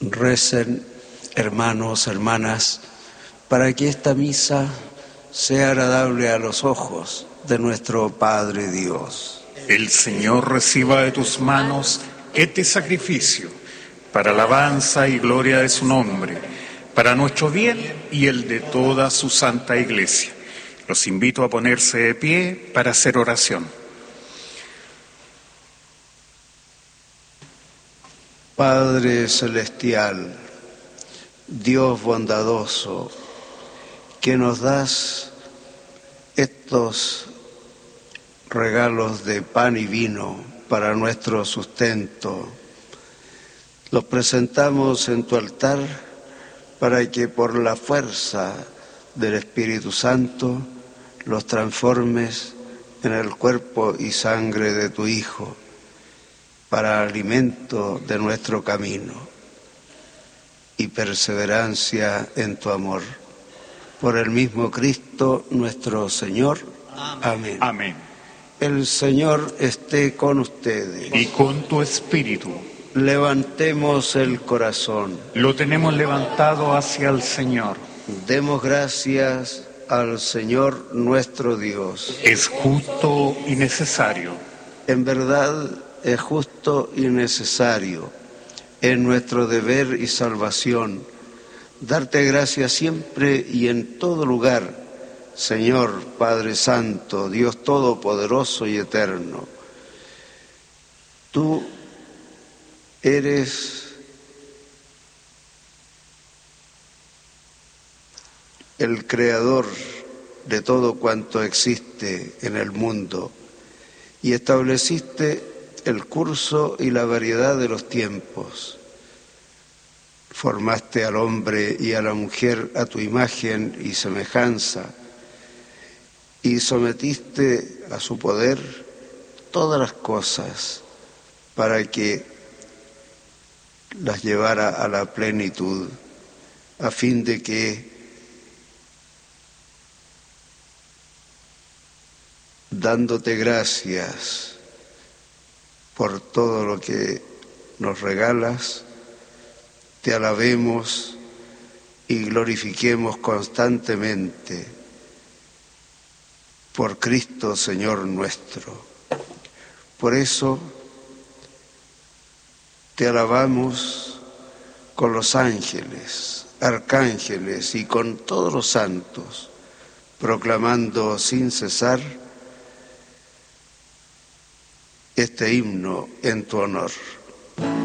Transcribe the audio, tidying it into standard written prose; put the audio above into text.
Recen, hermanos, hermanas, para que esta misa sea agradable a los ojos de nuestro Padre Dios. El Señor reciba de tus manos este sacrificio para alabanza y gloria de su nombre, para nuestro bien y el de toda su santa Iglesia. Los invito a ponerse de pie para hacer oración. Padre Celestial, Dios bondadoso, que nos das estos regalos de pan y vino para nuestro sustento, los presentamos en tu altar para que por la fuerza del Espíritu Santo los transformes en el cuerpo y sangre de tu Hijo, para alimento de nuestro camino y perseverancia en tu amor. Por el mismo Cristo nuestro Señor. Amén. Amén. El Señor esté con ustedes. Y con tu espíritu. Levantemos el corazón. Lo tenemos levantado hacia el Señor. Demos gracias al Señor nuestro Dios. Es justo y necesario. En verdad es justo y necesario, es nuestro deber y salvación, darte gracias siempre y en todo lugar, Señor Padre Santo, Dios Todopoderoso y Eterno. Tú eres el creador de todo cuanto existe en el mundo y estableciste el curso y la variedad de los tiempos. Formaste al hombre y a la mujer a tu imagen y semejanza y sometiste a su poder todas las cosas para que las llevara a la plenitud, a fin de que, dándote gracias por todo lo que nos regalas, te alabemos y glorifiquemos constantemente por Cristo Señor nuestro. Por eso te alabamos con los ángeles, arcángeles y con todos los santos, proclamando sin cesar este himno en tu honor.